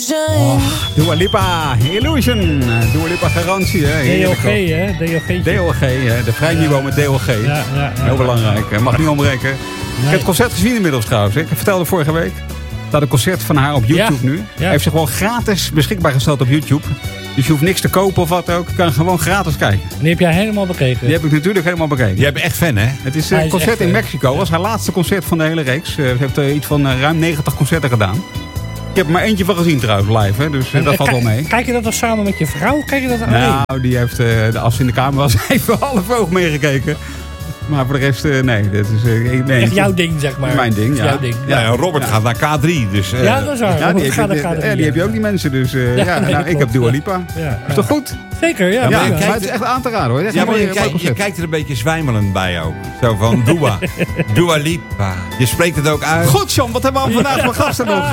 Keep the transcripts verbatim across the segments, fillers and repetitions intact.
Oh, Dua Lipa, Illusion. Dua Lipa garantie. Hè. D O G, hè? D O G. D O G, hè. De vrijniveau met D O G. Ja, ja, ja, Heel belangrijk. Mag niet ontbreken. Nee. Ik heb het concert gezien inmiddels trouwens. Ik vertelde vorige week dat een concert van haar op YouTube ja. nu. Ja. Hij heeft zich gewoon gratis beschikbaar gesteld op YouTube. Dus je hoeft niks te kopen of wat ook. Je kan gewoon gratis kijken. Die heb jij helemaal bekeken? Die heb ik natuurlijk helemaal bekeken. Jij bent echt fan, hè? Het is een concert is in Mexico. Dat was haar laatste concert van de hele reeks. Ze heeft uh, iets van uh, ruim negentig concerten gedaan. Ik heb er maar eentje van gezien trouwens, live. Hè, dus uh, dat valt wel mee. Kijk je dat dan samen met je vrouw? Kijk je dat alleen? Nou, die heeft, uh, als ze in de kamer was, even half oog meegekeken. Maar voor de rest, uh, nee. Dat is, uh, nee. Echt jouw ding, zeg maar. Mijn ding, ja. Jouw ding. Ja, ja, Robert ja. gaat naar K drie. Dus, uh, ja, dat is waar. Ja, die, gaat heb, naar K drie. Ja, die heb je ook, die mensen. Dus uh, ja, ja, nee, nou, ik heb Dua Lipa. Ja, is toch goed? Zeker, ja. ja, ja, ja maar, maar het is echt aan te raden, hoor. Ja, maar je, kijk, je kijkt er een beetje zwijmelend bij ook. Zo van Dua. Dua Lipa. Je spreekt het ook uit. Goed, John. Wat hebben we vandaag voor gasten nog? Uh...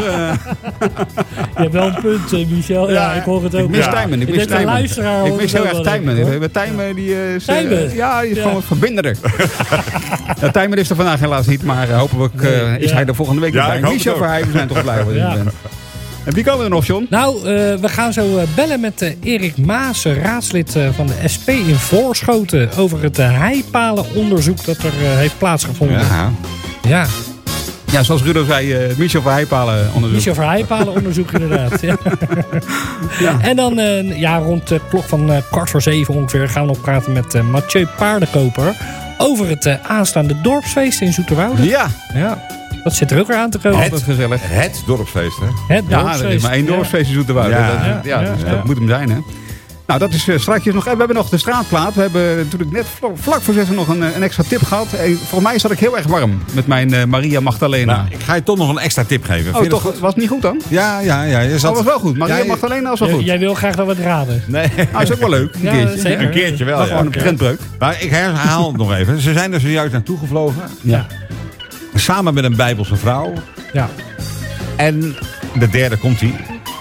Je hebt wel een punt, Michel. Ja, ja, ik hoor het ook. Ik mis Tijmen. Ik mis Tijmen. Ik mis heel erg Tijmen. Tijmen, die is... Tijmen? Ja, die is gewoon verbindender. Ja, Tijmen is er vandaag helaas niet, maar uh, hopelijk uh, is ja. hij er volgende week ja, bij. Michel Verheij, we zijn toch blij wat je ja. bent. En wie komen er nog, John? Nou, uh, we gaan zo uh, bellen met uh, Erik Maas, raadslid uh, van de S P in Voorschoten, over het uh, heipalenonderzoek dat er uh, heeft plaatsgevonden. Ja. Ja. Ja, zoals Rudo zei, uh, Michel Verheijpalenonderzoek. Michel Verheijpalenonderzoek, inderdaad. Ja. Ja. En dan uh, ja, rond de klok van uh, kwart voor zeven ongeveer gaan we nog praten met uh, Mathieu Paardenkoper over het uh, aanstaande dorpsfeest in Zoeterwoude. Ja. Ja. Dat zit er ook weer aan te komen. Het, dat is gezellig. Het dorpsfeest, hè? Het dorpsfeest. Ja, er is maar één dorpsfeest in Zoeterwoude. Ja, dat, ja, ja, ja, dus ja. dat moet hem zijn, hè? Nou, dat is uh, straks nog. En we hebben nog de straatplaat. We hebben natuurlijk net vlak voor zes nog een, een extra tip gehad. En voor mij zat ik heel erg warm met mijn uh, Maria Magdalena. Nou, ik ga je toch nog een extra tip geven. Oh, toch? Was het niet goed dan? Ja, ja, ja. Je zat... Dat was wel goed. Maria ja, je... Magdalena was wel goed. J- jij wil graag dat we het raden. Nee. Nou, is ook wel leuk. Een ja, keertje. zeker. Een keertje wel, maar ja. gewoon een trendbreuk. Maar ik herhaal het nog even. Ze zijn er zojuist naartoe gevlogen. Ja. Samen met een Bijbelse vrouw. Ja. En de derde komt ie.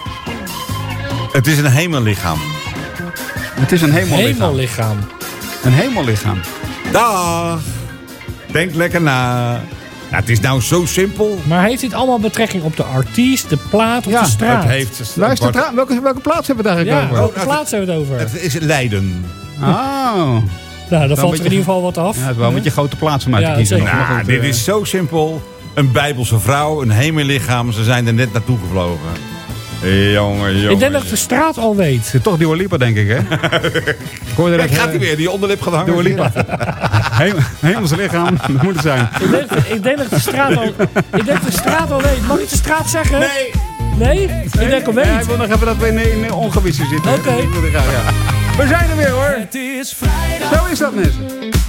Het is een hemellichaam. Het is een hemellichaam. Hemellichaam. Een hemellichaam. Dag. Denk lekker na. Nou, het is nou zo simpel. Maar heeft dit allemaal betrekking op de artiest, de plaat of Ja, de straat? Het heeft... Luister, tra- welke, welke plaats hebben we het eigenlijk ja, over? welke plaats hebben we het over? Het is Leiden. Oh. Nou, dan valt er beetje, in ieder geval wat af. Ja, het is wel een beetje grote plaatsen om uit te Ja, kiezen. zeker. nog. Nou, goed, dit uh, is zo simpel. Een Bijbelse vrouw, een hemellichaam. Ze zijn er net naartoe gevlogen. Jongen, jongen. Ik denk dat ik de straat al weet. Het is toch Dua Lipa, denk ik, hè? Ik hoorde Kijk, gaat hij weer. Die onderlip gaat hangen. Dua Lipa. Hem, hemelse lichaam, dat moet het zijn. Ik denk, ik denk dat ik de straat al, ik denk dat de straat al weet. Mag ik de straat zeggen? Nee. Nee? Ik denk al weet. Ja, ik wil nog even dat we in, in ongewisse zitten. Oké. Okay. Ja. We zijn er weer, hoor. Het is vrijdag. Zo is dat, mensen.